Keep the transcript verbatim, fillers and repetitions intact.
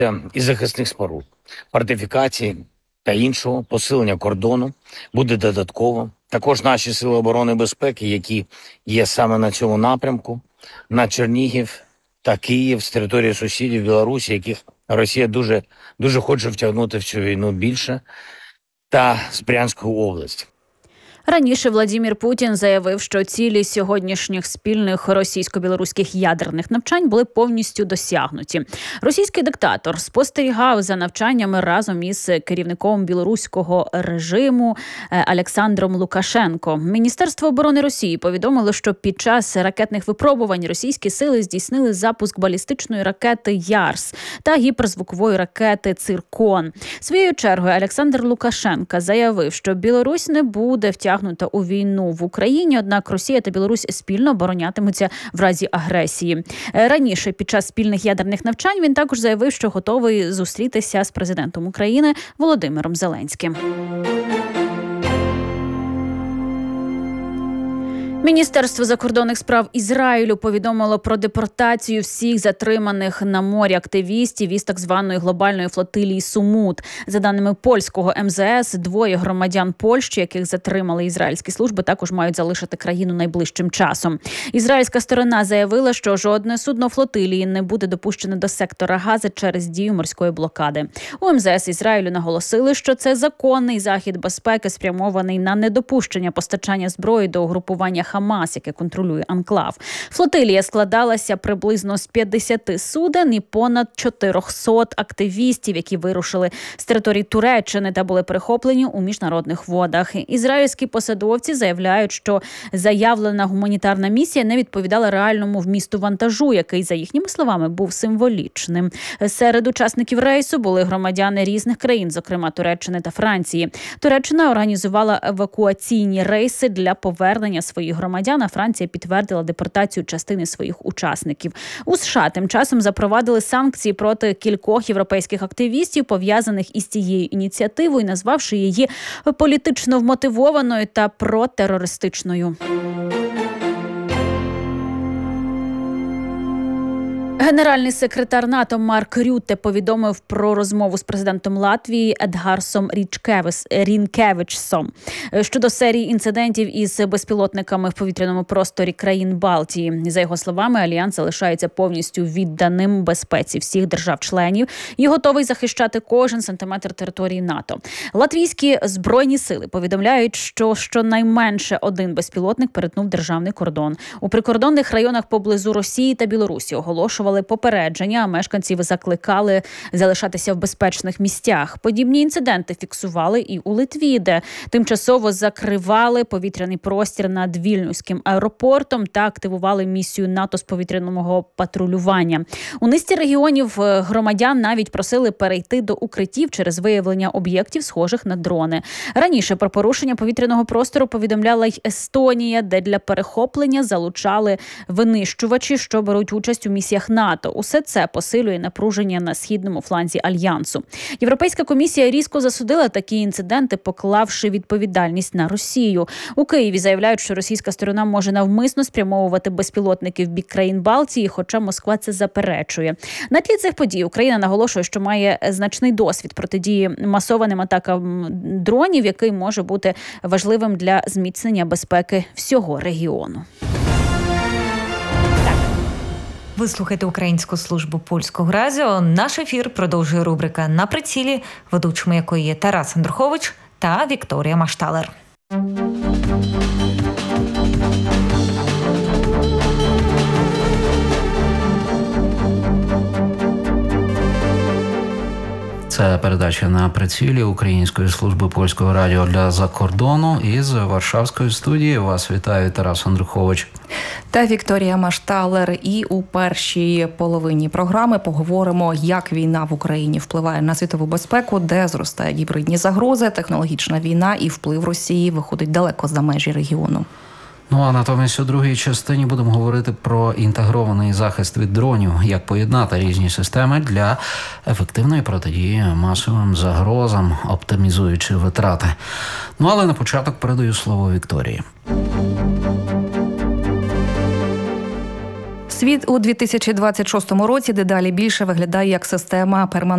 і захисних споруд, фортифікацій та іншого, посилення кордону буде додатково. Також наші сили оборони і безпеки, які є саме на цьому напрямку, на Чернігів та Київ з території сусідів Білорусі, яких Росія дуже, дуже хоче втягнути в цю війну більше, та з Брянської області. Раніше Владимир Путін заявив, що цілі сьогоднішніх спільних російсько-білоруських ядерних навчань були повністю досягнуті. Російський диктатор спостерігав за навчаннями разом із керівником білоруського режиму Олександром Лукашенко. Міністерство оборони Росії повідомило, що під час ракетних випробувань російські сили здійснили запуск балістичної ракети «Ярс» та гіперзвукової ракети «Циркон». Своєю чергою Олександр Лукашенко заявив, що Білорусь не буде втягнути у війну в Україні, однак Росія та Білорусь спільно оборонятимуться в разі агресії. Раніше, під час спільних ядерних навчань, він також заявив, що готовий зустрітися з президентом України Володимиром Зеленським. Міністерство закордонних справ Ізраїлю повідомило про депортацію всіх затриманих на морі активістів із так званої глобальної флотилії «Сумут». За даними польського ем зе ес, двоє громадян Польщі, яких затримали ізраїльські служби, також мають залишити країну найближчим часом. Ізраїльська сторона заявила, що жодне судно флотилії не буде допущене до сектора Гази через дію морської блокади. У ем зе ес Ізраїлю наголосили, що це законний захід безпеки, спрямований на недопущення постачання зброї до угрупування Хамас, яке контролює анклав. Флотилія складалася приблизно з п'ятдесят суден і понад чотирьохсот активістів, які вирушили з території Туреччини та були перехоплені у міжнародних водах. Ізраїльські посадовці заявляють, що заявлена гуманітарна місія не відповідала реальному вмісту вантажу, який, за їхніми словами, був символічним. Серед учасників рейсу були громадяни різних країн, зокрема Туреччини та Франції. Туреччина організувала евакуаційні рейси для повернення своїх громадян, а Франція підтвердила депортацію частини своїх учасників. У США тим часом запровадили санкції проти кількох європейських активістів, пов'язаних із цією ініціативою, назвавши її політично вмотивованою та протерористичною. Генеральний секретар НАТО Марк Рютте повідомив про розмову з президентом Латвії Едгарсом Рінкевичсом щодо серії інцидентів із безпілотниками в повітряному просторі країн Балтії. За його словами, Альянс залишається повністю відданим безпеці всіх держав-членів і готовий захищати кожен сантиметр території НАТО. Латвійські збройні сили повідомляють, що щонайменше один безпілотник перетнув державний кордон. У прикордонних районах поблизу Росії та Білорусі оголошували попередження, а мешканців закликали залишатися в безпечних місцях. Подібні інциденти фіксували і у Литві, де тимчасово закривали повітряний простір над Вільнюським аеропортом та активували місію НАТО з повітряного патрулювання. У низці регіонів громадян навіть просили перейти до укриттів через виявлення об'єктів, схожих на дрони. Раніше про порушення повітряного простору повідомляла й Естонія, де для перехоплення залучали винищувачі, що беруть участь у місіях НАТО. Усе це посилює напруження на східному фланзі Альянсу. Європейська комісія різко засудила такі інциденти, поклавши відповідальність на Росію. У Києві заявляють, що російська сторона може навмисно спрямовувати безпілотники в бік країн Балтії, хоча Москва це заперечує. На тлі цих подій Україна наголошує, що має значний досвід протидії масованим атакам дронів, який може бути важливим для зміцнення безпеки всього регіону. Ви слухаєте Українську службу Польського радіо. Наш ефір продовжує рубрика «На прицілі», ведучими якої є Тарас Андрухович та Вікторія Машталер. Це передача «На прицілі» Української служби Польського радіо для закордону. Із Варшавської студії вас вітає Тарас Андрухович та Вікторія Машталер. І у першій половині програми поговоримо, як війна в Україні впливає на світову безпеку, де зростають гібридні загрози, технологічна війна і вплив Росії виходить далеко за межі регіону. Ну а натомість у другій частині будемо говорити про інтегрований захист від дронів, як поєднати різні системи для ефективної протидії масовим загрозам, оптимізуючи витрати. Ну але на початок передаю слово Вікторії. Світ у дві тисячі двадцять шостому році дедалі більше виглядає як система перманентної